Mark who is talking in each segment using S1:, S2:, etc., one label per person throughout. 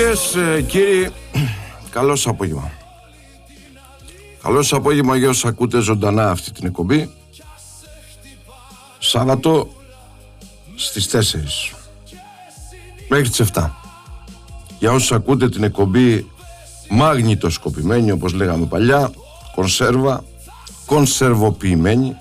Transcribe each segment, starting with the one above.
S1: Κυρίες, κύριοι, καλώς απόγευμα. Καλώς απόγευμα για όσους ακούτε ζωντανά αυτή την εκπομπή. Σάββατο στις 4 μέχρι τις 7. Για όσους ακούτε την εκπομπή μάγνητοσκοπημένη, όπως λέγαμε παλιά, κονσέρβα, κονσερβοποιημένη,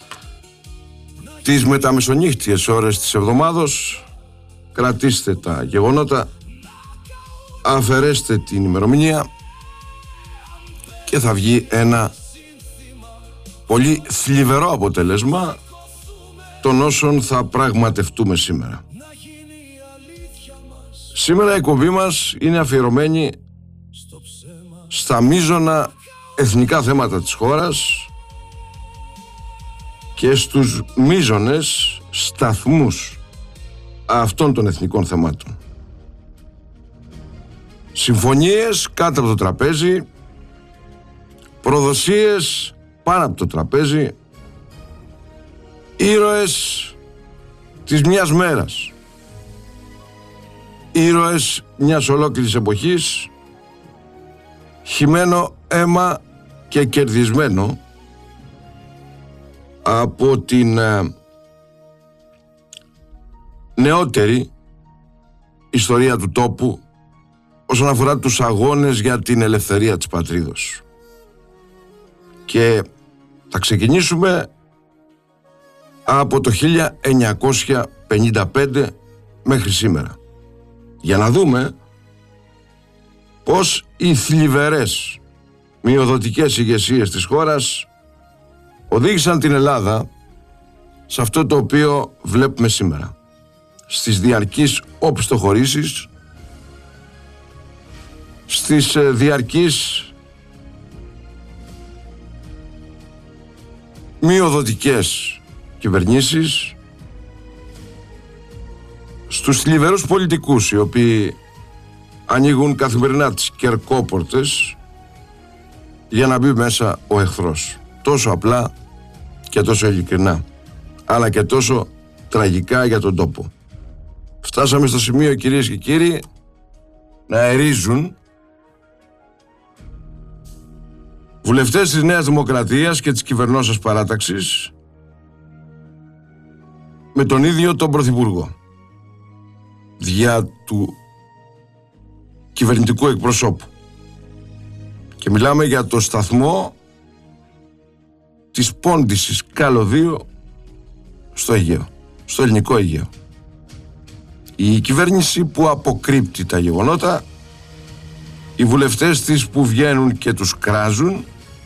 S1: τις μεταμεσονύχτιες ώρες της εβδομάδος, κρατήστε τα γεγονότα, αφαιρέστε την ημερομηνία και θα βγει ένα πολύ θλιβερό αποτέλεσμα των όσων θα πραγματευτούμε σήμερα. Σήμερα η εκπομπή μας είναι αφιερωμένη στα μείζωνα εθνικά θέματα της χώρας και στους μείζονες σταθμούς αυτών των εθνικών θεμάτων. Συμφωνίες κάτω από το τραπέζι, προδοσίες πάνω από το τραπέζι, ήρωες της μιας μέρας, ήρωες μιας ολόκληρης εποχής, χυμένο αίμα και κερδισμένο από την νεότερη ιστορία του τόπου όσον αφορά τους αγώνες για την ελευθερία της πατρίδος. Και θα ξεκινήσουμε από το 1955 μέχρι σήμερα, για να δούμε πως οι θλιβερές μειοδοτικές ηγεσίες της χώρας οδήγησαν την Ελλάδα σε αυτό το οποίο βλέπουμε σήμερα, στις διαρκείς οπισθοχωρήσεις, στις διαρκείς μειοδοτικές κυβερνήσεις, στους θλιβερούς πολιτικούς οι οποίοι ανοίγουν καθημερινά τις κερκόπορτες για να μπει μέσα ο εχθρός, τόσο απλά και τόσο ειλικρινά, αλλά και τόσο τραγικά για τον τόπο. Φτάσαμε στο σημείο, κυρίες και κύριοι, να ερίζουν βουλευτές της Νέας Δημοκρατίας και της κυβερνώσας παράταξης με τον ίδιο τον Πρωθυπουργό, διά του κυβερνητικού εκπροσώπου. Και μιλάμε για το σταθμό της πόντισης καλωδίου στο Αιγαίο, στο ελληνικό Αιγαίο. Η κυβέρνηση που αποκρύπτει τα γεγονότα, οι βουλευτές της που βγαίνουν και τους κράζουν,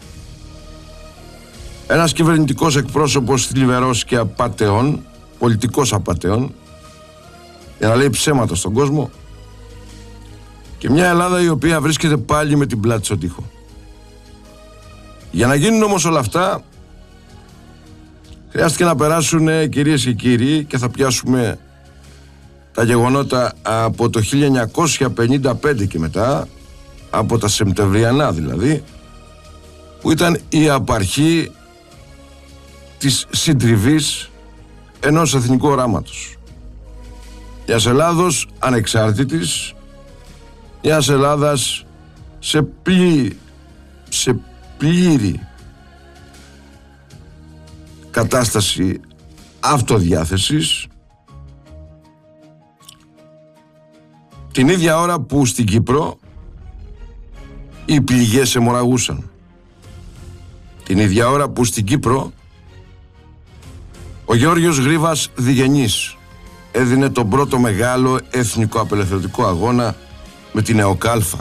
S1: ένας κυβερνητικός εκπρόσωπος θλιβερός και απατεών, πολιτικός απατεών, για να λέει ψέματα στον κόσμο, και μια Ελλάδα η οποία βρίσκεται πάλι με την πλάτη στον τοίχο. Για να γίνουν όμως όλα αυτά, χρειάστηκε να περάσουν, κυρίες και κύριοι, και θα πιάσουμε τα γεγονότα από το 1955 και μετά, από τα Σεπτεμβριανά δηλαδή, που ήταν η απαρχή της συντριβής ενός εθνικού οράματος. Μιας Ελλάδος ανεξάρτητης, μιας Ελλάδας σε πλήρη κατάσταση αυτοδιάθεσης, την ίδια ώρα που στην Κύπρο οι πληγές αιμορραγούσαν. Την ίδια ώρα που στην Κύπρο ο Γεώργιος Γρίβας Διγενής έδινε τον πρώτο μεγάλο εθνικό απελευθερωτικό αγώνα με την ΕΟΚΑΛΦΑ.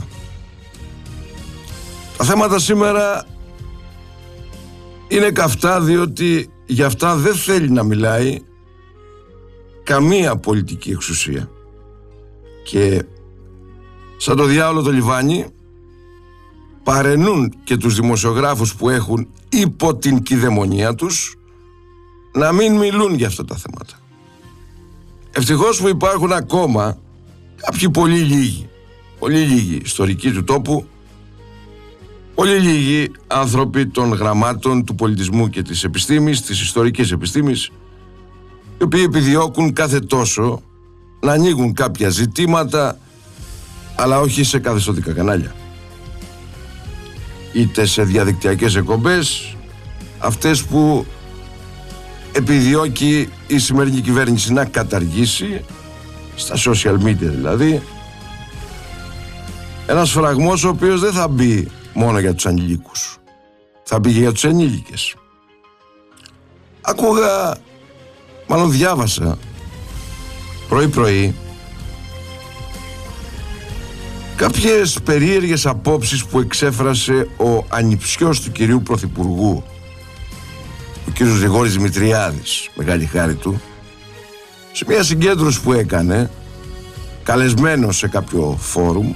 S1: Τα θέματα σήμερα είναι καυτά, διότι για αυτά δεν θέλει να μιλάει καμία πολιτική εξουσία. Και σαν το διάολο το λιβάνι παρενούν και τους δημοσιογράφους που έχουν υπό την κηδαιμονία τους να μην μιλούν για αυτά τα θέματα. Ευτυχώς που υπάρχουν ακόμα κάποιοι πολύ λίγοι ιστορικοί του τόπου, πολύ λίγοι άνθρωποι των γραμμάτων, του πολιτισμού και της επιστήμης, της ιστορικής επιστήμης, οι οποίοι επιδιώκουν κάθε τόσο να ανοίγουν κάποια ζητήματα αλλά όχι σε καθεστωτικά κανάλια, είτε σε διαδικτυακές εκπομπές, αυτές που επιδιώκει η σημερινή κυβέρνηση να καταργήσει, στα social media δηλαδή, ένας φραγμός ο οποίος δεν θα μπει μόνο για τους ανηλίκους, θα μπει και για τους ενήλικες. Διάβασα πρωί-πρωί κάποιες περίεργες απόψεις που εξέφρασε ο ανιψιός του κυρίου Πρωθυπουργού, ο κύριος Γρηγόρης Δημητριάδης, μεγάλη χάρη του, σε μια συγκέντρωση που έκανε, καλεσμένος σε κάποιο φόρουμ.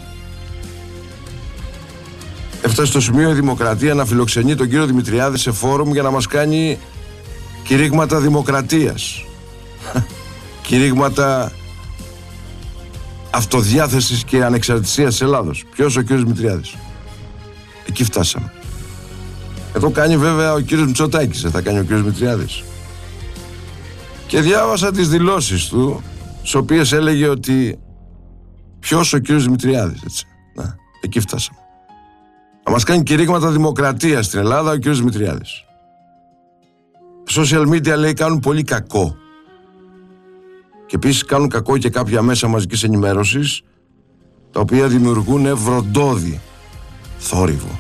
S1: Έφτασε στο σημείο η Δημοκρατία να φιλοξενεί τον κύριο Δημητριάδη σε φόρουμ για να μας κάνει κηρύγματα δημοκρατίας, κηρύγματα αυτοδιάθεσης και ανεξαρτησίας της Ελλάδος. Ποιος? Ο κύριος Δημητριάδης. Εκεί φτάσαμε. Εδώ κάνει βέβαια ο κύριος Μητσοτάκης, θα κάνει ο κύριος Δημητριάδης. Και διάβασα τις δηλώσεις του, στις οποίες έλεγε ότι ποιος? Ο κύριος Δημητριάδης, έτσι. Να, εκεί φτάσαμε. Να μας κάνει κηρύγματα δημοκρατίας στην Ελλάδα ο κύριος Δημητριάδης. Social media, λέει, κάνουν πολύ κακό. Και επίσης κάνουν κακό και κάποια μέσα μαζικής ενημέρωσης, τα οποία δημιουργούν βροντόδι θόρυβο.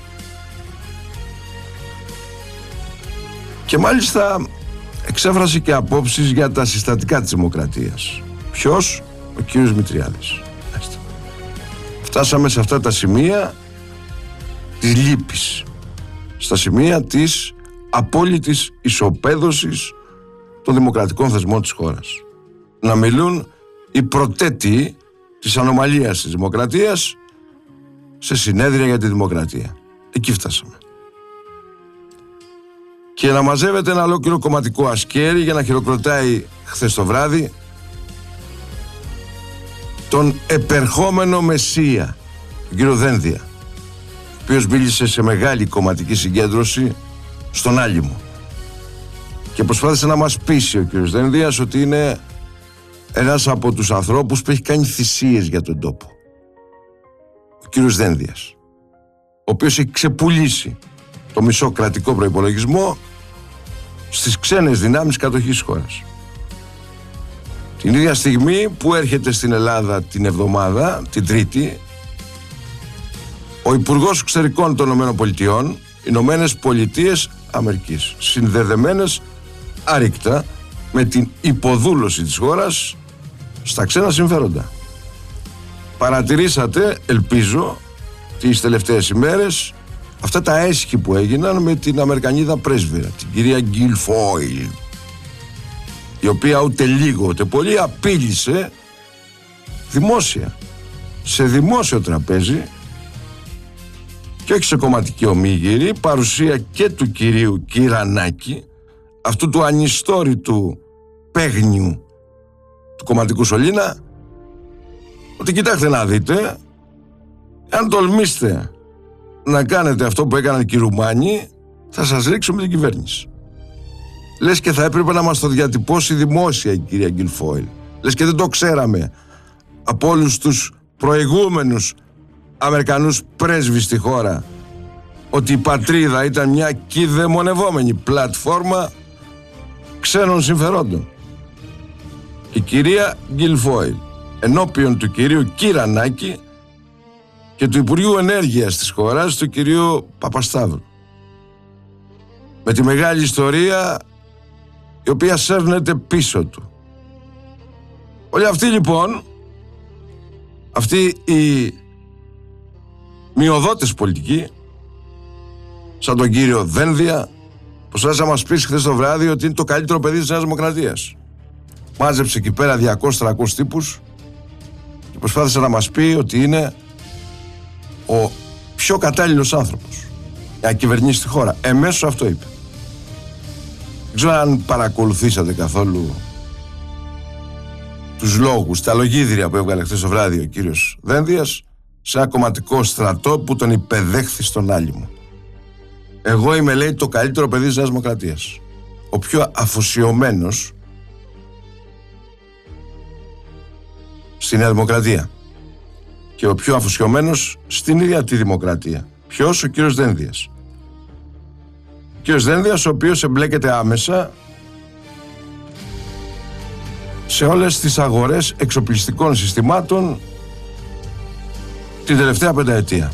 S1: Και μάλιστα εξέφρασε και απόψεις για τα συστατικά της δημοκρατίας. Ποιος? Ο κύριος Δημητριάδης. Φτάσαμε σε αυτά τα σημεία της λύπης, στα σημεία της απόλυτης ισοπαίδωσης των δημοκρατικών θεσμών της χώρας. Να μιλούν οι προτέτειοι της ανομαλίας της δημοκρατίας σε συνέδρια για τη δημοκρατία. Εκεί φτάσαμε. Και να μαζεύεται ένα ολόκληρο κομματικό ασκέρι για να χειροκροτάει χθες το βράδυ τον επερχόμενο Μεσσία, τον κύριο Δένδια, ο οποίος μίλησε σε μεγάλη κομματική συγκέντρωση στον Άλυμο και προσπάθησε να μας πείσει ο κύριος Δένδιας ότι είναι ένας από τους ανθρώπους που έχει κάνει θυσίες για τον τόπο. Ο κύριος Δένδιας, ο οποίος έχει ξεπουλήσει το μισό κρατικό προϋπολογισμό στις ξένες δυνάμεις κατοχής της χώρας. Την ίδια στιγμή που έρχεται στην Ελλάδα την εβδομάδα, την Τρίτη, ο Υπουργός Εξωτερικών των ΗΠΑ, Ηνωμένες Πολιτείες Αμερικής, συνδεδεμένες άρρηκτα με την υποδούλωση της χώρας στα ξένα συμφέροντα. Παρατηρήσατε, ελπίζω, τις τελευταίες ημέρες αυτά τα έσχη που έγιναν με την Αμερικανίδα πρέσβυρα, την κυρία Γκιλφόιλ, η οποία ούτε λίγο ούτε πολύ απείλησε δημόσια, σε δημόσιο τραπέζι και όχι σε κομματική ομίγυρη, παρουσία και του κυρίου Κυρανάκη, αυτού του ανιστόρητου παίγνιου του κομματικού σωλήνα, ότι κοιτάξτε να δείτε, αν τολμήσετε να κάνετε αυτό που έκαναν οι Ρουμάνοι, θα σας ρίξουμε την κυβέρνηση. Λες και θα έπρεπε να μας το διατυπώσει δημόσια η κυρία Γκιλφόιλ. Λες και δεν το ξέραμε από όλους τους προηγούμενους Αμερικανούς πρέσβεις στη χώρα ότι η πατρίδα ήταν μια κηδεμονευόμενη πλατφόρμα ξένων συμφερόντων. Η κυρία Γκιλφόιλ ενώπιον του κυρίου Κυρανάκη και του Υπουργείου Ενέργειας της χώρας, του κυρίου Παπασταύρου, με τη μεγάλη ιστορία η οποία σέρνεται πίσω του. Όλοι αυτοί λοιπόν, αυτοί οι μειοδότες πολιτικοί, σαν τον κύριο Δένδια, προσπάθησε να μας πει χθες το βράδυ ότι είναι το καλύτερο παιδί της Νέας Δημοκρατίας. Μάζεψε εκεί πέρα 200-300 τύπους και προσπάθησε να μας πει ότι είναι ο πιο κατάλληλος άνθρωπος για να κυβερνήσει τη χώρα. Εμέσως αυτό είπε. Δεν ξέρω αν παρακολουθήσατε καθόλου τους λόγους, τα λογίδρια που έβγαλε χθες το βράδυ ο κύριος Δένδιας σε ένα κομματικό στρατό που τον υπεδέχθη στον Άλυμο. Εγώ είμαι, λέει, το καλύτερο παιδί της Νέας Δημοκρατίας. Ο πιο αφοσιωμένος στη Νέα Δημοκρατία. και ο πιο αφοσιωμένος στην ίδια τη δημοκρατία. Ποιος? Ο κύριος Δένδιας. Ο κύριος Δένδιας, ο οποίος εμπλέκεται άμεσα σε όλες τις αγορές εξοπλιστικών συστημάτων την τελευταία πενταετία.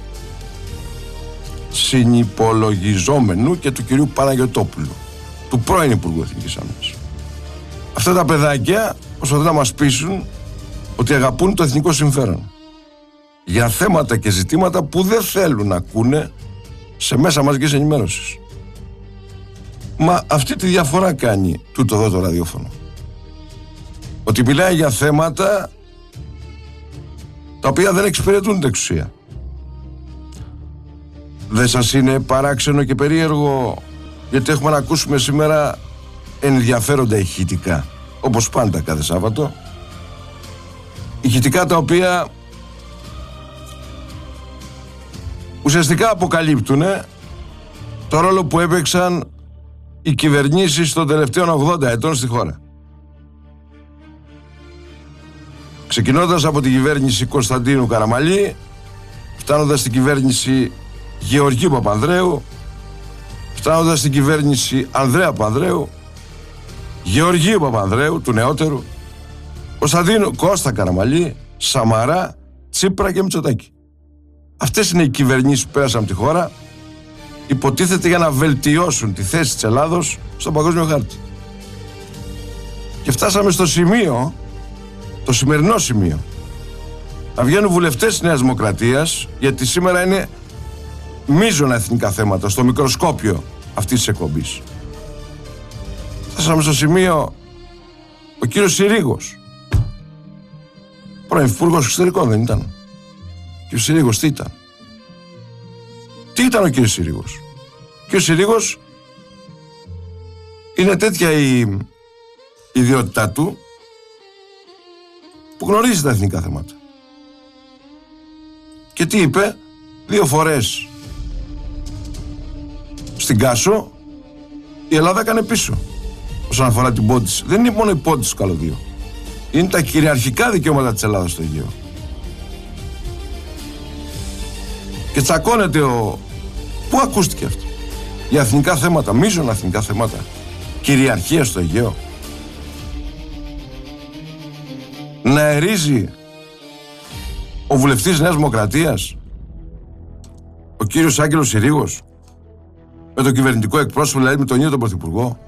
S1: Συνυπολογιζόμενου και του κυρίου Παναγιωτόπουλου, του πρώην Υπουργού Εθνικής Άμυνας. Αυτά τα παιδάκια προσπαθούν να μας πείσουν ότι αγαπούν το εθνικό συμφέρον για θέματα και ζητήματα που δεν θέλουν να ακούνε σε μέσα μαζικής ενημέρωσης. Μα αυτή τη διαφορά κάνει τούτο εδώ το ραδιόφωνο. Ότι μιλάει για θέματα τα οποία δεν εξυπηρετούν την εξουσία. Δεν σας είναι παράξενο και περίεργο γιατί έχουμε να ακούσουμε σήμερα ενδιαφέροντα ηχητικά, όπως πάντα κάθε Σάββατο, ηχητικά τα οποία ουσιαστικά αποκαλύπτουν το ρόλο που έπαιξαν οι κυβερνήσεις των τελευταίων 80 ετών στη χώρα. Ξεκινώντας από την κυβέρνηση Κωνσταντίνου Καραμαλή, φτάνοντας στην κυβέρνηση Γεωργίου Παπανδρέου, φτάνοντας στην κυβέρνηση Ανδρέα Παπανδρέου, Γεωργίου Παπανδρέου, του νεότερου, Κωνσταντίνου Κώστα Καραμαλή, Σαμαρά, Τσίπρα και Μητσοτάκη. Αυτές είναι οι κυβερνήσεις που πέρασαν από τη χώρα, υποτίθεται για να βελτιώσουν τη θέση της Ελλάδος στον παγκόσμιο χάρτη. Και φτάσαμε στο σημείο, το σημερινό σημείο, να βγαίνουν βουλευτές της Νέας Δημοκρατίας, γιατί σήμερα είναι μείζωνα εθνικά θέματα στο μικροσκόπιο αυτής της εκπομπής. Φτάσαμε στο σημείο ο κύριος Συρίγος, πρώην Υπουργός Εξωτερικών δεν ήταν? Ο κύριος Συρίγος τι ήταν? Τι ήταν ο κύριος Συρίγος? Ο κύριος Συρίγος είναι τέτοια η ιδιότητά του που γνωρίζει τα εθνικά θέματα. Και τι είπε? 2 φορές στην Κάσο η Ελλάδα έκανε πίσω όσον αφορά την πόντιση. Δεν είναι μόνο η πόντιση του καλωδίου, είναι τα κυριαρχικά δικαιώματα της Ελλάδας στο Αιγαίο. Και τσακώνεται Πού ακούστηκε αυτό? Για εθνικά θέματα, μείζωνα εθνικά θέματα, κυριαρχία στο Αιγαίο. Να ερίζει ο βουλευτής Νέας Δημοκρατίας, ο κύριος Άγγελος Συρίγος, με τον κυβερνητικό εκπρόσωπο, δηλαδή με τον ίδιο τον Πρωθυπουργό,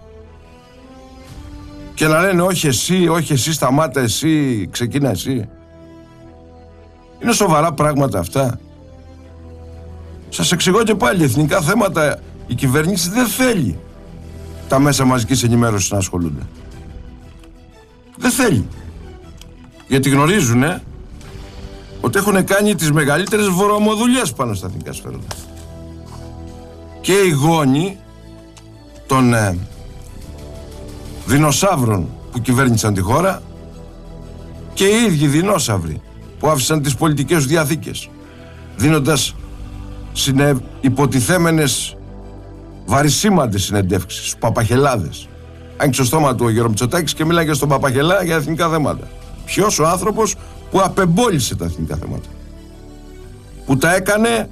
S1: και να λένε όχι εσύ, σταμάτα εσύ, ξεκίνα εσύ. Είναι σοβαρά πράγματα αυτά? Σας εξηγώ και πάλι, εθνικά θέματα η κυβέρνηση δεν θέλει τα μέσα μαζικής ενημέρωσης να ασχολούνται. Δεν θέλει. Γιατί γνωρίζουν ότι έχουν κάνει τις μεγαλύτερες βρωμοδουλειές πάνω στα εθνικά σφαίροντα. Και οι γόνοι των δεινοσαύρων που κυβέρνησαν τη χώρα και οι ίδιοι δεινόσαυροι που άφησαν τις πολιτικές τους διαθήκες, δίνοντας υποτιθέμενες βαρισίμαντες συνεντεύξεις στους παπαχελάδες. Άνοιξε το στόμα του ο Γιώργος Μητσοτάκης και μίλαγε στον παπαχελά για εθνικά θέματα. Ποιος? Ο άνθρωπος που απεμπόλησε τα εθνικά θέματα, που τα έκανε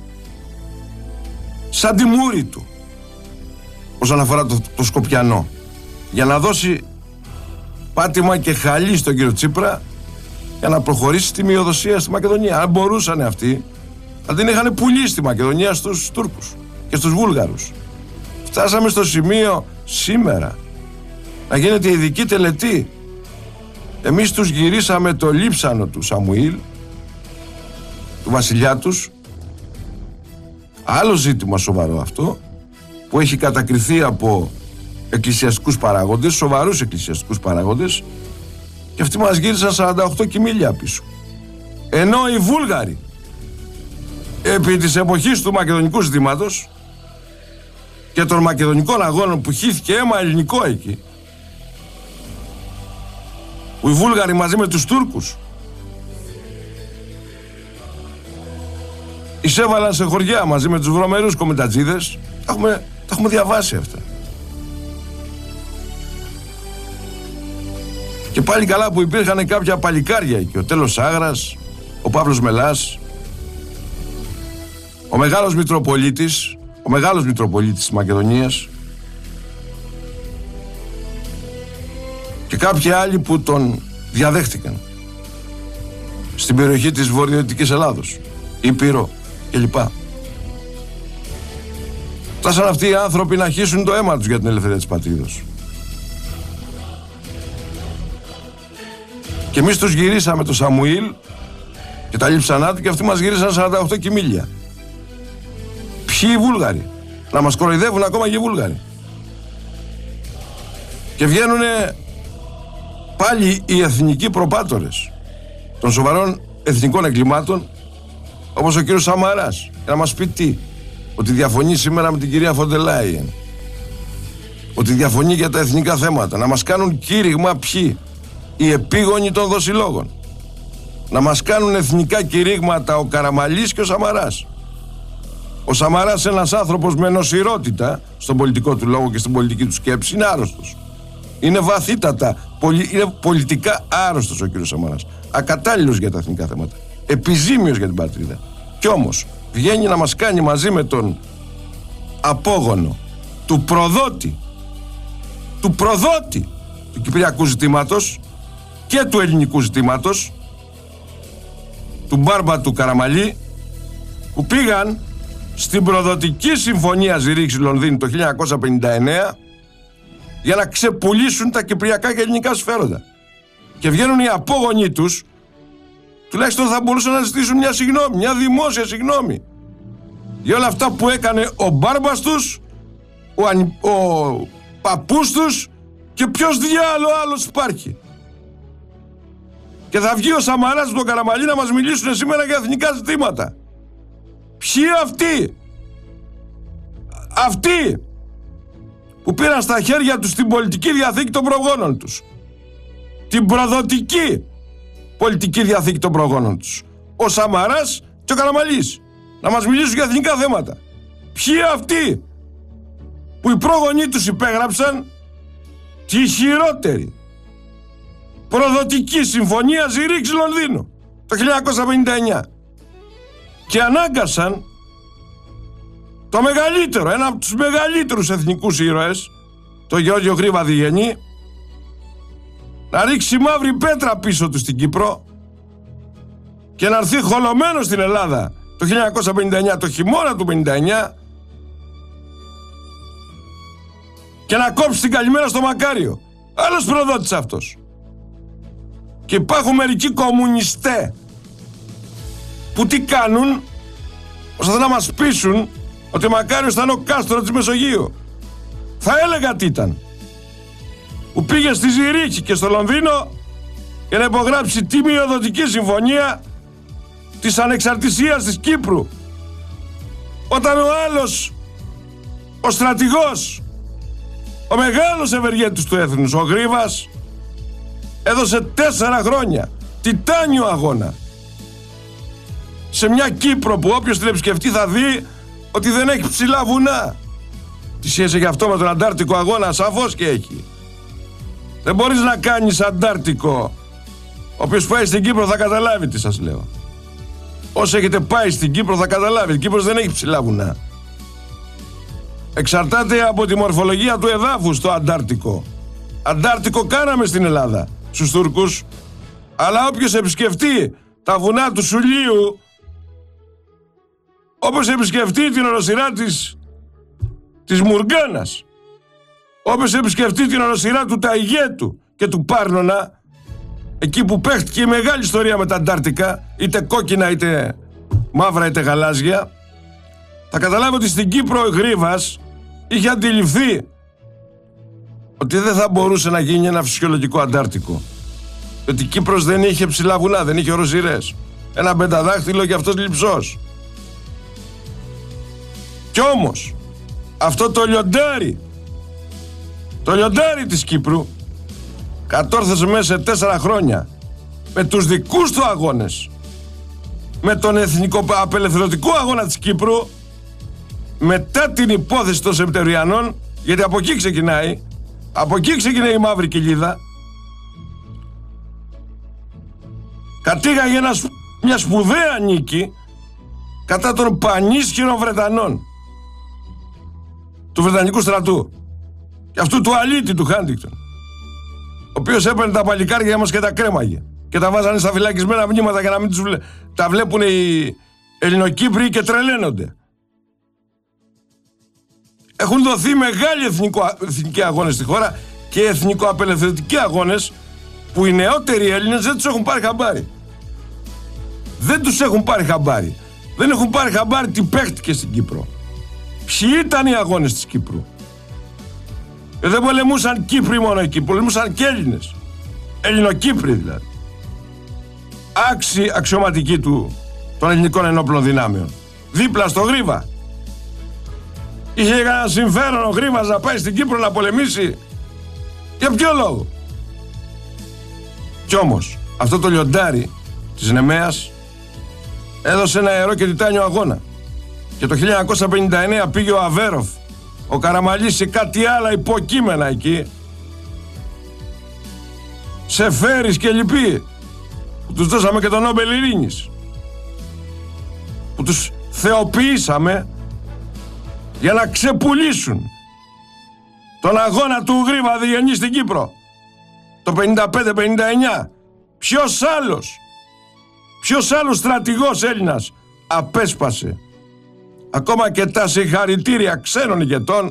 S1: σαν τη μούρη του όσον αφορά το Σκοπιανό, για να δώσει πάτημα και χαλί στον κύριο Τσίπρα για να προχωρήσει στη μειοδοσία στη Μακεδονία. Αν μπορούσαν αυτοί, θα την είχαν πουλήσει στη Μακεδονία στους Τούρκους και στους Βούλγαρους. Φτάσαμε στο σημείο σήμερα να γίνεται ειδική τελετή. Εμείς τους γυρίσαμε το λείψανο του Σαμουήλ, του βασιλιά τους. Άλλο ζήτημα σοβαρό αυτό, που έχει κατακριθεί από εκκλησιαστικούς παράγοντες, σοβαρούς εκκλησιαστικούς παράγοντες, και αυτοί μας γύρισαν 48 κιμήλια πίσω. Ενώ οι Βούλγαροι, επί της εποχής του μακεδονικού ζητήματος και των μακεδονικών αγώνων που χύθηκε αίμα ελληνικό εκεί, που οι Βούλγαροι μαζί με τους Τούρκους εισέβαλαν σε χωριά μαζί με τους βρωμερούς κομιτατζίδες, τα έχουμε διαβάσει αυτά. Και πάλι καλά που υπήρχαν κάποια παλικάρια εκεί, ο Τέλος Άγρας, ο Παύλος Μελάς, ο μεγάλος Μητροπολίτης της Μακεδονίας και κάποιοι άλλοι που τον διαδέχτηκαν στην περιοχή της βορειοδυτικής Ελλάδος, Ήπειρο κλπ. Φτάσαν αυτοί οι άνθρωποι να χύσουν το αίμα τους για την ελευθερία της πατρίδος. Και εμείς τους γυρίσαμε το Σαμουήλ και τα λείψανά του και αυτοί μας γυρίσαν 48 κιμήλια. Ποιοι οι Βούλγαροι? Να μας κοροϊδεύουν ακόμα και οι Βούλγαροι. Και βγαίνουνε πάλι οι εθνικοί προπάτορες των σοβαρών εθνικών εγκλημάτων, όπως ο κύριος Σαμαράς, να μας πει τι? Ότι διαφωνεί σήμερα με την κυρία Φοντερ Λάιεν, ότι διαφωνεί για τα εθνικά θέματα. Να μας κάνουν κήρυγμα ποιοι? Οι επίγονοι των δοσιλόγων. Να μας κάνουν εθνικά κηρύγματα ο Καραμαλής και ο Σαμαράς. Ο Σαμαράς, ένας άνθρωπος με νοσηρότητα στον πολιτικό του λόγο και στην πολιτική του σκέψη, είναι άρρωστος. Είναι βαθύτατα, είναι πολιτικά άρρωστος ο κύριος Σαμαράς. Ακατάλληλος για τα εθνικά θέματα. Επιζήμιος για την πατρίδα. Κι όμως βγαίνει να μας κάνει μαζί με τον απόγονο του προδότη του κυπριακού ζητήματος και του ελληνικού ζητήματος, του Μπάρμπα του Καραμαλή, που πήγαν στην προδοτική συμφωνία Ζηρίξ-Λονδίνου το 1959 για να ξεπουλήσουν τα κυπριακά και ελληνικά συμφέροντα. Και βγαίνουν οι απόγονοι τους, τουλάχιστον θα μπορούσαν να ζητήσουν μια συγγνώμη, μια δημόσια συγγνώμη για όλα αυτά που έκανε ο Μπάρμπας τους, ο παππούς τους και ποιος διάλογο άλλος υπάρχει. Και θα βγει ο Σαμαράς με τον Καραμαλή να μας μιλήσουν σήμερα για εθνικά ζητήματα. Ποιοι αυτοί? Αυτοί που πήραν στα χέρια τους την πολιτική διαθήκη των προγόνων τους, την προδοτική πολιτική διαθήκη των προγόνων τους, ο Σαμαράς και ο Καραμαλής, να μας μιλήσουν για εθνικά θέματα. Ποιοι αυτοί που οι πρόγονοί τους υπέγραψαν τη χειρότερη προδοτική συμφωνία Ζηρίξ-Λονδίνου το 1959 και ανάγκασαν το μεγαλύτερο, ένα από τους μεγαλύτερους εθνικούς ήρωες, το Γεώργιο Γρήβα Διγενή, να ρίξει μαύρη πέτρα πίσω του στην Κύπρο και να έρθει χολωμένο στην Ελλάδα το 1959, το χειμώνα του 59, και να κόψει την καλημέρα στο Μακάριο. Άλλος προδότης αυτός. Και υπάρχουν μερικοί κομμουνιστέ που τι κάνουν? Ώστε να μας πείσουν ότι ο Μακάριος ήταν ο Κάστρο της Μεσογείου. Θα έλεγα τι ήταν. Που πήγε στη Ζηρίχη και στο Λονδίνο για να υπογράψει τη μειοδοτική συμφωνία της ανεξαρτησίας της Κύπρου. Όταν ο άλλος, ο στρατηγός, ο μεγάλος ευεργέτης του έθνους, ο Γρήβας, έδωσε 4 χρόνια τιτάνιο αγώνα σε μια Κύπρο που όποιος την επισκεφτεί θα δει ότι δεν έχει ψηλά βουνά. Τι σχέση γι' αυτό με τον Αντάρτικο αγώνα? Σαφώς και έχει. Δεν μπορείς να κάνεις Αντάρτικο. Όποιος πάει στην Κύπρο θα καταλάβει τι σας λέω. Όσοι έχετε πάει στην Κύπρο θα καταλάβει. Η Κύπρος δεν έχει ψηλά βουνά. Εξαρτάται από τη μορφολογία του εδάφους το Αντάρτικο. Αντάρτικο κάναμε στην Ελλάδα στους Τούρκους, αλλά όποιος επισκεφτεί τα βουνά του Σουλίου, όπως επισκεφτεί την οροσειρά της Μουργάνας, όπως επισκεφτεί την οροσειρά του Ταϊγέτου και του Πάρνονα, εκεί που παίχτηκε η μεγάλη ιστορία με τα Αντάρτικα, είτε κόκκινα είτε μαύρα είτε γαλάζια, θα καταλάβει ότι στην Κύπρο ο Γρήβας είχε αντιληφθεί ότι δεν θα μπορούσε να γίνει ένα φυσιολογικό Αντάρτικο. Ότι η Κύπρος δεν είχε ψηλά βουνά, δεν είχε οροσειρές. Ένα πενταδάχτυλο και αυτός λειψός. Κι όμως αυτό το λιοντάρι της Κύπρου κατόρθωσε μέσα σε 4 χρόνια με τους δικούς του αγώνες, με τον εθνικό απελευθερωτικό αγώνα της Κύπρου, μετά την υπόθεση των Σεπτεμβριανών, γιατί από εκεί ξεκινάει η μαύρη κοιλίδα, κατήγαγε ένας μια σπουδαία νίκη κατά των πανίσχυρων Βρετανών, του Βρετανικού στρατού και αυτού του αλήτη του Χάντιγκτον, ο οποίος έπαιρνε τα παλικάρια μας και τα κρέμαγε και τα βάζανε στα φυλακισμένα μνήματα για να μην τα βλέπουν οι Ελληνοκύπριοι και τρελαίνονται. Έχουν δοθεί μεγάλοι εθνικοί αγώνες στη χώρα και εθνικοαπελευθερωτικοί αγώνες που οι νεότεροι Έλληνες δεν τους έχουν πάρει χαμπάρι. Δεν τους έχουν πάρει χαμπάρι. Δεν έχουν πάρει χαμπάρι τι παίχτηκε στην Κύπρο. Ποιοι ήταν οι αγώνες της Κύπρου. Δεν πολεμούσαν Κύπροι μόνο εκεί, πολεμούσαν και Έλληνες. Ελληνοκύπροι δηλαδή. Άξιοι αξιωματικοί των ελληνικών ενόπλων δυνάμεων. Δίπλα στο Γρίβα. Είχε κανένα συμφέρον ο Γρίβας να πάει στην Κύπρο να πολεμήσει. Για ποιο λόγο. Κι όμως αυτό το λιοντάρι της Νεμαίας έδωσε ένα ιερό και τιτάνιο αγώνα. Και το 1959 πήγε ο Αβέροφ, ο Καραμαλής σε κάτι άλλα υποκείμενα εκεί, σε Φέρης και λοιποί, που τους δώσαμε και τον Νόμπελ Ειρήνης, που τους θεοποιήσαμε για να ξεπουλήσουν τον αγώνα του Γρίβα Διγενή στην Κύπρο το 55-59. Ποιος άλλος στρατηγός Έλληνας απέσπασε ακόμα και τα συγχαρητήρια ξένων ηγετών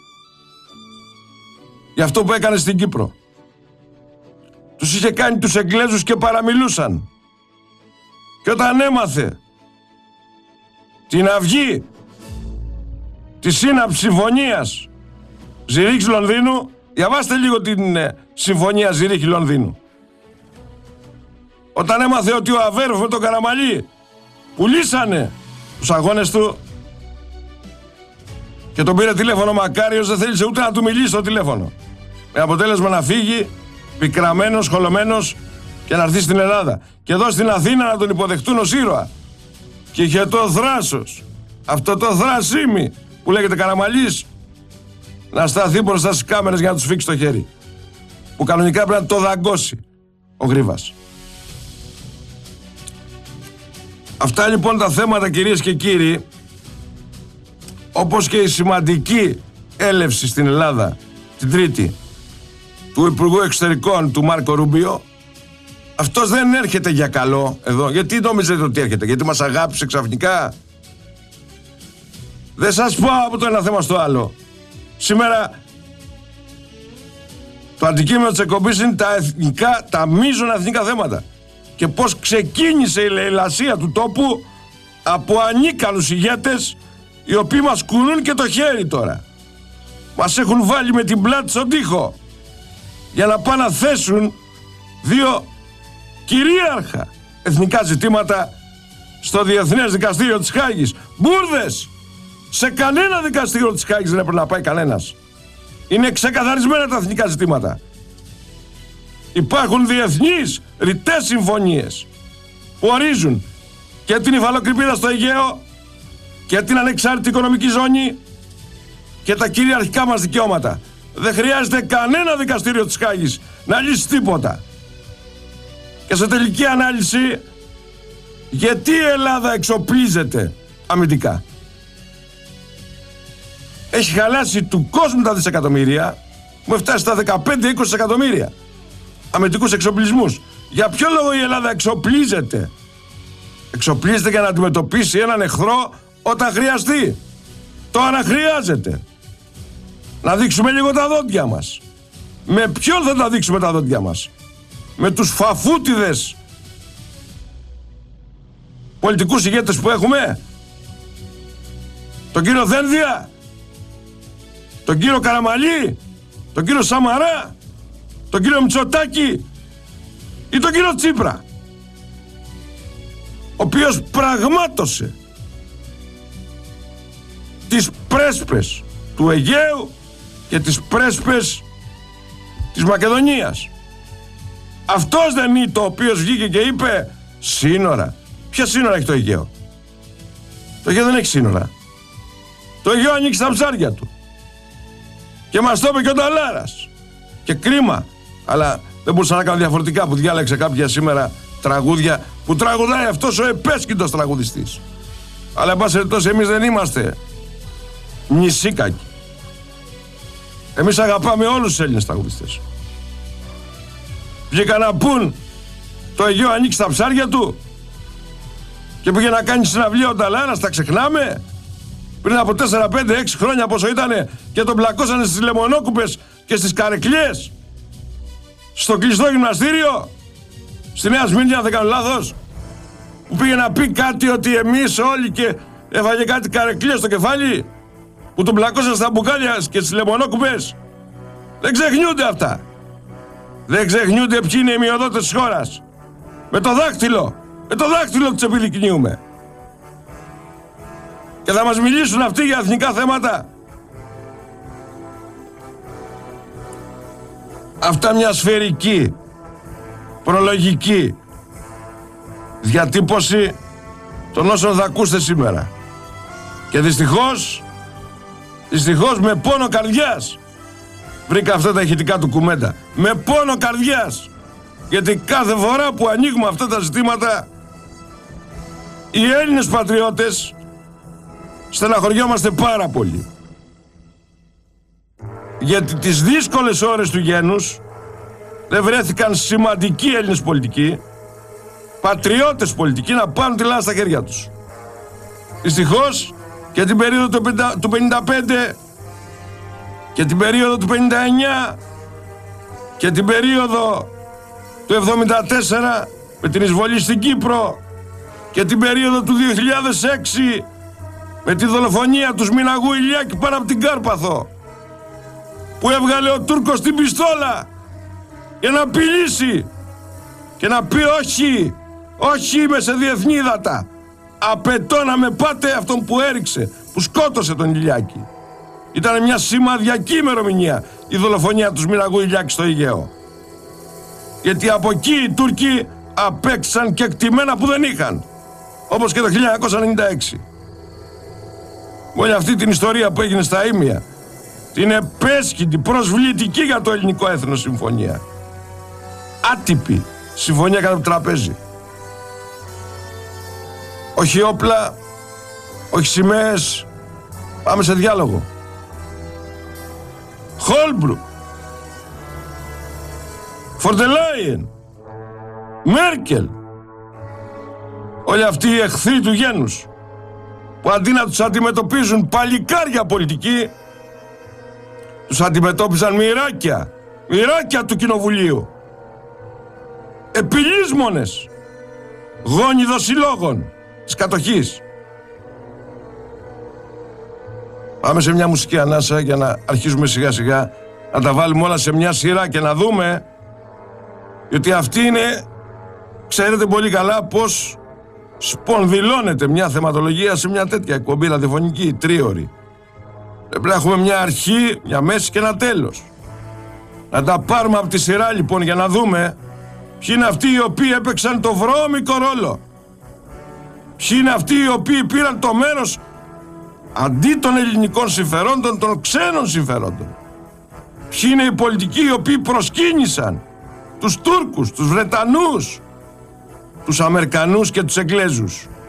S1: για αυτό που έκανε στην Κύπρο. Τους είχε κάνει τους Εγγλέζους και παραμιλούσαν. Και όταν έμαθε την αυγή τη σύναψη συμφωνίας Ζηρίχης Λονδίνου, διαβάστε λίγο την συμφωνία Ζηρίχη Λονδίνου. Όταν έμαθε ότι ο Αβέροφ με τον Καραμαλή πουλήσανε τους αγώνες του και τον πήρε τηλέφωνο Μακάριος, δεν θέλησε ούτε να του μιλήσει στο τηλέφωνο. Με αποτέλεσμα να φύγει πικραμένος, χολωμένος και να έρθει στην Ελλάδα. Και εδώ στην Αθήνα να τον υποδεχτούν ως ήρωα. Και είχε το θράσος, αυτό το θρασίμι που λέγεται Καραμαλής, να σταθεί μπροστά στις κάμερες για να τους φίξει το χέρι. Που κανονικά πρέπει να το δαγκώσει ο Γρίβας. Αυτά λοιπόν τα θέματα, κυρίες και κύριοι, όπως και η σημαντική έλευση στην Ελλάδα την Τρίτη του Υπουργού Εξωτερικών του Μάρκο Ρούμπιο, αυτός δεν έρχεται για καλό εδώ. Γιατί νομίζετε ότι έρχεται? Γιατί μας αγάπησε ξαφνικά? Δεν σας πω από το ένα θέμα στο άλλο. Σήμερα το αντικείμενο της εκπομπής είναι τα μείζωνα εθνικά θέματα. Και πώς ξεκίνησε η λαιλασία του τόπου από ανίκανους ηγέτες, οι οποίοι μας κουνούν και το χέρι τώρα. Μας έχουν βάλει με την πλάτη στον τοίχο για να πάνε να θέσουν δύο κυρίαρχα εθνικά ζητήματα στο Διεθνές Δικαστήριο της Χάγης. Μπούρδες! Σε κανένα δικαστήριο της Χάγης δεν έπρεπε να πάει κανένας. Είναι ξεκαθαρισμένα τα εθνικά ζητήματα. Υπάρχουν διεθνείς ρητές συμφωνίες που ορίζουν και την υφαλοκρηπίδα στο Αιγαίο και την ανεξάρτητη οικονομική ζώνη και τα κυριαρχικά μας δικαιώματα. Δεν χρειάζεται κανένα δικαστήριο της Χάγης να λύσει τίποτα. Και σε τελική ανάλυση, γιατί η Ελλάδα εξοπλίζεται αμυντικά? Έχει χαλάσει του κόσμου τα δισεκατομμύρια, μου φτάσει στα 15-20 εκατομμύρια αμυντικούς εξοπλισμούς. Για ποιο λόγο η Ελλάδα εξοπλίζεται? Εξοπλίζεται για να αντιμετωπίσει έναν εχθρό όταν χρειαστεί. Τώρα χρειάζεται. Να δείξουμε λίγο τα δόντια μας. Με ποιον θα τα δείξουμε τα δόντια μας? Με τους φαφούτιδες πολιτικούς ηγέτες που έχουμε? Τον κύριο Δένδια, τον κύριο Καραμαλή, τον κύριο Σαμαρά, τον κύριο Μητσοτάκη ή τον κύριο Τσίπρα, ο οποίος πραγμάτωσε τις πρέσπες του Αιγαίου και τις πρέσπες της Μακεδονίας. Αυτός δεν είναι το οποίος βγήκε και είπε σύνορα? Ποια σύνορα έχει το Αιγαίο? Το Αιγαίο δεν έχει σύνορα. Το Αιγαίο ανοίξει τα ψάρια του. Και μας το είπε και ο Νταλάρας. Και κρίμα, αλλά δεν μπορούσα να κάνω διαφορετικά που διάλεξε κάποια σήμερα τραγούδια που που τραγουδάει αυτός ο επέσκητος τραγουδιστής. Αλλά εν πάση περιπτώσει εμείς δεν είμαστε νησίκακοι. Εμείς αγαπάμε όλους τους Έλληνες τραγουδιστές. Βγήκαν να πούν το Αιγαίο ανήκει στα ψάρια του και πήγε να κάνει συναυλία ο Νταλάρας, τα ξεχνάμε? Πριν από 4, 5, 6 χρόνια πόσο ήτανε και τον πλακώσανε στις λεμονόκουπες και στις καρεκλιές στο κλειστό γυμναστήριο στη Νέα Σμύρνη, αν δεν κάνω λάθος, που πήγε να πει κάτι ότι εμείς όλοι και έφαγε κάτι καρεκλιές στο κεφάλι που τον πλακώσανε στα μπουκάλια και στις λεμονόκουπες. Δεν ξεχνιούνται αυτά. Δεν ξεχνιούνται ποιοι είναι οι μειοδότες της χώρας. Με το δάχτυλο τους επιδεικνύουμε. Και θα μας μιλήσουν αυτοί για εθνικά θέματα. Αυτά μια σφαιρική, προλογική διατύπωση των όσων θα ακούσετε σήμερα. Και δυστυχώς με πόνο καρδιάς βρήκα αυτά τα ηχητικά του κουμέντα. Με πόνο καρδιάς. Γιατί κάθε φορά που ανοίγουμε αυτά τα ζητήματα, οι Έλληνες πατριώτες στεναχωριόμαστε πάρα πολύ. Γιατί τις δύσκολες ώρες του γένους δεν βρέθηκαν σημαντικοί Έλληνες πολιτικοί, πατριώτες πολιτικοί, να πάρουν τη λάστα στα χέρια τους. Δυστυχώς και την περίοδο του 55 και την περίοδο του 59 και την περίοδο του 74 με την εισβολή στην Κύπρο και την περίοδο του 2006 με τη δολοφονία του Σμιναγού Ηλιάκη πάνω από την Κάρπαθο, που έβγαλε ο Τούρκος την πιστόλα για να απειλήσει και να πει όχι είμαι σε διεθνή ύδατα, απαιτώ να με πάτε αυτόν που έριξε, που σκότωσε τον Ηλιάκη. Ήταν μια σημαδιακή ημερομηνία η δολοφονία του Σμιναγού Ηλιάκη στο Αιγαίο. Γιατί από εκεί οι Τούρκοι απέξαν και εκτιμένα που δεν είχαν, όπως και το 1996. Με όλη αυτή την ιστορία που έγινε στα Ήμια, την επέσχυντη, προσβλητική για το ελληνικό έθνος συμφωνία, άτυπη συμφωνία κατά το τραπέζι, όχι όπλα, όχι σημαίες, πάμε σε διάλογο. Χόλμπρουκ, Φορντελάιεν, Μέρκελ, όλοι αυτοί οι εχθροί του γένους, που αντί να τους αντιμετωπίζουν παλικάρια πολιτική, τους αντιμετώπιζαν μοιράκια του κοινοβουλίου, επιλύσμονες, γόνιδος συλλόγων της κατοχής. Πάμε σε μια μουσική ανάσα για να αρχίσουμε σιγά σιγά να τα βάλουμε όλα σε μια σειρά και να δούμε, γιατί αυτή είναι, ξέρετε πολύ καλά πως σπονδυλώνεται μια θεματολογία σε μια τέτοια εκπομπή ραδιοφωνική, τρίωρη. Πρέπει να έχουμε μια αρχή, μια μέση και ένα τέλος. Να τα πάρουμε από τη σειρά λοιπόν για να δούμε ποιοι είναι αυτοί οι οποίοι έπαιξαν το βρώμικο ρόλο. Ποιοι είναι αυτοί οι οποίοι πήραν το μέρος αντί των ελληνικών συμφερόντων, των ξένων συμφερόντων. Ποιοι είναι οι πολιτικοί οι οποίοι προσκύνησαν τους Τούρκους, τους Βρετανούς, τους Αμερικανούς και τους Εγγλέζους.